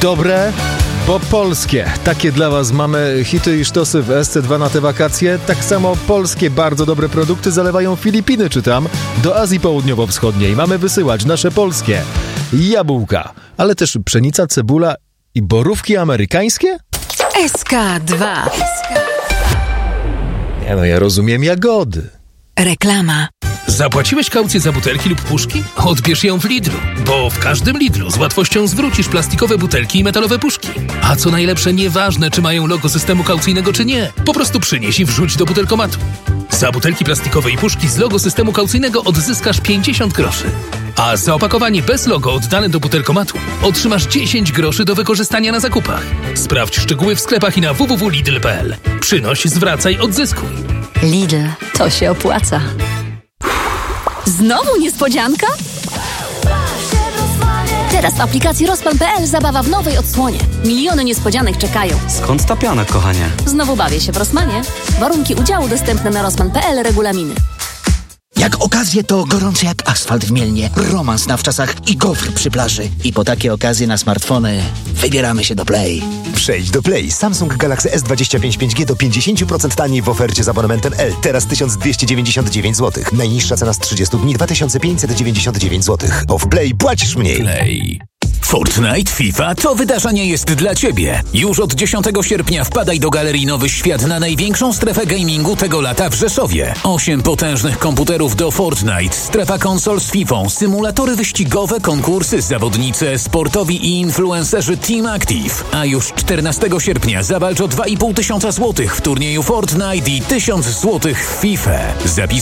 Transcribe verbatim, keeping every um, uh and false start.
Dobre, bo polskie. Takie dla was mamy hity i sztosy w S C dwa na te wakacje. Tak samo polskie bardzo dobre produkty zalewają Filipiny, czy tam, do Azji Południowo-Wschodniej. Mamy wysyłać nasze polskie jabłka, ale też pszenica, cebula i borówki amerykańskie? S K dwa. Nie no, ja rozumiem jagody. Reklama. Zapłaciłeś kaucję za butelki lub puszki? Odbierz ją w Lidlu, bo w każdym Lidlu z łatwością zwrócisz plastikowe butelki i metalowe puszki. A co najlepsze, nieważne czy mają logo systemu kaucyjnego czy nie, po prostu przynieś i wrzuć do butelkomatu. Za butelki plastikowe i puszki z logo systemu kaucyjnego odzyskasz pięćdziesiąt groszy. A za opakowanie bez logo oddane do butelkomatu otrzymasz dziesięć groszy do wykorzystania na zakupach. Sprawdź szczegóły w sklepach i na w w w kropka lidl kropka p l. Przynoś, zwracaj, odzyskuj. Lidl, to się opłaca. Znowu niespodzianka? Teraz w aplikacji Rozpan kropka p l zabawa w nowej odsłonie. Miliony niespodzianek czekają. Skąd ta piana, kochanie? Znowu bawię się w Rossmanie. Warunki udziału dostępne na rozpan kropka p l, regulaminy. Jak okazje, to gorące jak asfalt w Mielnie, romans na wczasach i gofr przy plaży. I po takie okazje na smartfony wybieramy się do Play. Przejdź do Play. Samsung Galaxy S dwadzieścia pięć pięć G do pięćdziesiąt procent taniej w ofercie z abonamentem L. Teraz tysiąc dwieście dziewięćdziesiąt dziewięć złotych. Najniższa cena z trzydziestu dni dwa tysiące pięćset dziewięćdziesiąt dziewięć złotych. Bo w Play płacisz mniej. Play. Fortnite FIFA to wydarzenie jest dla Ciebie. Już od dziesiątego sierpnia wpadaj do Galerii Nowy Świat na największą strefę gamingu tego lata w Rzeszowie. Osiem potężnych komputerów do Fortnite, strefa konsol z Fifą, symulatory wyścigowe, konkursy, zawodnicy, sportowi i influencerzy Team Active. A już czternastego sierpnia zawalcz o dwa i pół tysiąca złotych w turnieju Fortnite i tysiąc złotych w FIFA. Zapis